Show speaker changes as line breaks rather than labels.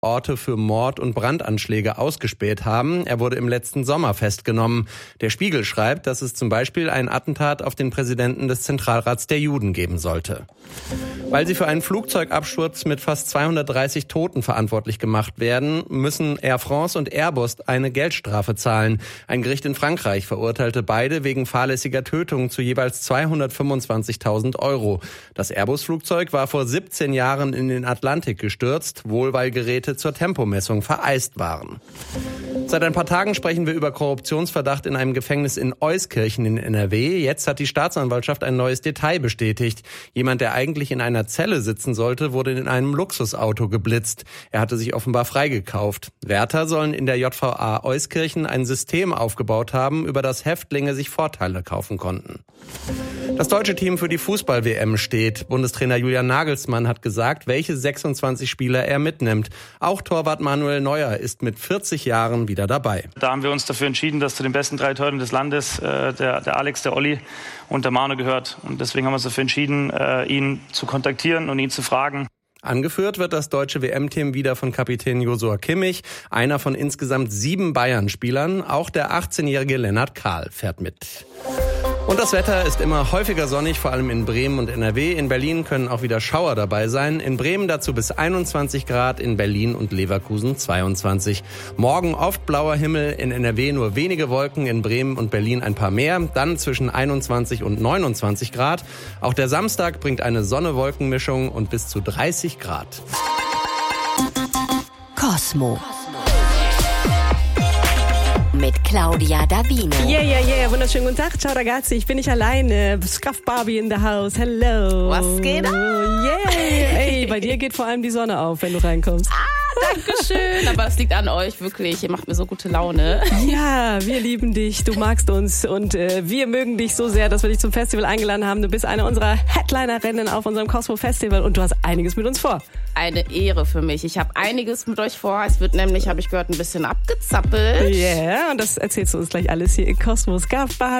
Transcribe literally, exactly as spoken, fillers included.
Orte für Mord- und Brandanschläge ausgespäht haben. Er wurde im letzten Sommer festgenommen. Der Spiegel schreibt, dass es zum Beispiel ein Attentat auf den Präsidenten des Zentralrats der Juden geben sollte. Weil sie für einen Flugzeugabsturz mit fast zweihundertdreißig Toten verantwortlich gemacht werden, müssen Air France und Airbus eine Geldstrafe zahlen. Ein Gericht in Frankreich verurteilte beide wegen fahrlässiger Tötung zu jeweils zweihundertfünfundzwanzigtausend Euro. Das Airbus-Flugzeug war vor siebzehn Jahren in den Atlantik gestürzt, wohl weil Geräte zur Tempomessung vereist waren. Seit ein paar Tagen sprechen wir über Korruptionsverdacht in einem Gefängnis in Euskirchen in N R W. Jetzt hat die Staatsanwaltschaft ein neues Detail bestätigt. Jemand, der eigentlich in einer Zelle sitzen sollte, wurde in einem Luxusauto geblitzt. Er hatte sich offenbar freigekauft. Wärter sollen in der J V A Euskirchen ein System aufgebaut haben, über das Häftlinge sich Vorteile kaufen konnten. Das deutsche Team für die Fußball-W M steht. Bundestrainer Julian Nagelsmann hat gesagt, welche sechsundzwanzig Spieler er mitnimmt. Auch Torwart Manuel Neuer ist mit vierzig Jahren wieder dabei.
Da haben wir uns dafür entschieden, dass zu den besten drei Torhütern des Landes äh, der, der Alex, der Olli und der Manu gehört. Und deswegen haben wir uns dafür entschieden, äh, ihn zu kontaktieren und ihn zu fragen.
Angeführt wird das deutsche W M-Team wieder von Kapitän Joshua Kimmich, einer von insgesamt sieben Bayern-Spielern. Auch der achtzehnjährige Lennart Kahl fährt mit. Und das Wetter ist immer häufiger sonnig, vor allem in Bremen und N R W. In Berlin können auch wieder Schauer dabei sein. In Bremen dazu bis einundzwanzig Grad, in Berlin und Leverkusen zweiundzwanzig. Morgen oft blauer Himmel, in N R W nur wenige Wolken, in Bremen und Berlin ein paar mehr. Dann zwischen einundzwanzig und neunundzwanzig Grad. Auch der Samstag bringt eine Sonne-Wolken-Mischung und bis zu dreißig Grad.
Cosmo. Mit Claudia Davino.
Yeah, yeah, yeah. Wunderschönen guten Tag. Ciao ragazzi, ich bin nicht alleine. Scuff Barbie in the house. Hello.
Was geht ab?
Yeah. Ey, bei dir geht vor allem die Sonne auf, wenn du reinkommst.
Ah, danke schön. Aber es liegt an euch, wirklich. Ihr macht mir so gute Laune.
Ja, wir lieben dich. Du magst uns. Und äh, wir mögen dich so sehr, dass wir dich zum Festival eingeladen haben. Du bist eine unserer Headlinerinnen auf unserem Cosmo Festival und du hast einiges mit uns vor.
Eine Ehre für mich. Ich habe einiges mit euch vor. Es wird nämlich, habe ich gehört, ein bisschen abgezappelt.
Yeah, und das erzählst du uns gleich alles hier in Cosmo. Scuff Barbie.